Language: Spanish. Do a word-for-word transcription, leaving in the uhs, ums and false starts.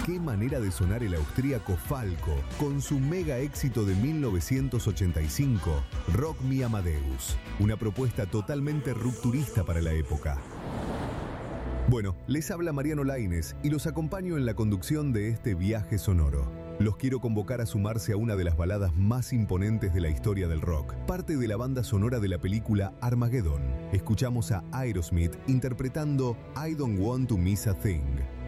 Qué manera de sonar el austríaco Falco con su mega éxito de mil novecientos ochenta y cinco, Rock Me Amadeus, una propuesta totalmente rupturista para la época. Bueno, les habla Mariano Laínez y los acompaño en la conducción de este viaje sonoro. Los quiero convocar a sumarse a una de las baladas más imponentes de la historia del rock, parte de la banda sonora de la película Armageddon. Escuchamos a Aerosmith interpretando I Don't Want to Miss a Thing.